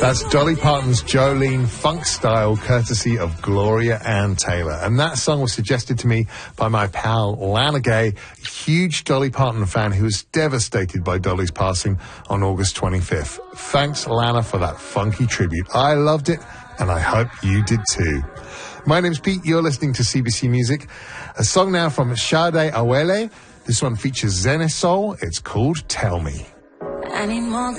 That's Dolly Parton's Jolene funk style, courtesy of Gloria Ann Taylor. And that song was suggested to me by my pal Lana Gay, a huge Dolly Parton fan who was devastated by Dolly's passing on August 25th. Thanks, Lana, for that funky tribute. I loved it, and I hope you did too. My name's Pete. You're listening to CBC Music. A song now from Sade Awele. This one features Zene Soul. It's called Tell Me. I need more